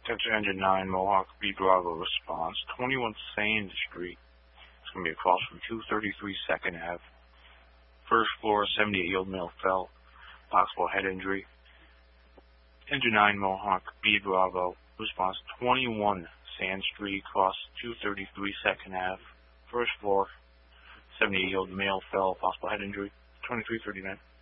Attention Engine 9, Mohawk B Bravo response. 21 Sand Street. It's going to be across from 233 2nd Ave. First floor, 78-year-old male fell. Possible head injury. Engine 9, Mohawk B Bravo response. 21 Sand Street, across 233 2nd Ave. First floor, 78-year-old male fell. Possible head injury. 2339.